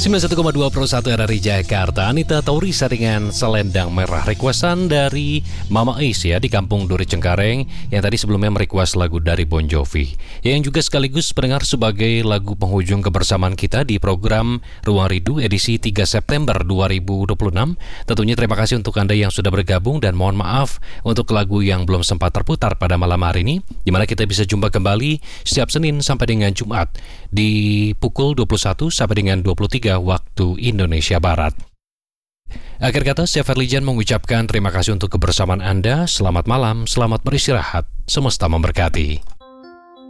91,2 Pro 1 RRI Jakarta. Anita Taurisa dengan Selendang Merah, requestan dari Mama Ace ya di Kampung Duri Cengkareng, yang tadi sebelumnya merequest lagu dari Bon Jovi, yang juga sekaligus pendengar sebagai lagu penghujung kebersamaan kita di program Ruang Rindu edisi 3 September 2026. Tentunya terima kasih untuk Anda yang sudah bergabung, dan mohon maaf untuk lagu yang belum sempat terputar pada malam hari ini, di mana kita bisa jumpa kembali setiap Senin sampai dengan Jumat di pukul 21 sampai dengan 23 waktu Indonesia Barat. Akhir kata, saya Ferlijan mengucapkan terima kasih untuk kebersamaan Anda. Selamat malam, selamat beristirahat, semesta memberkati.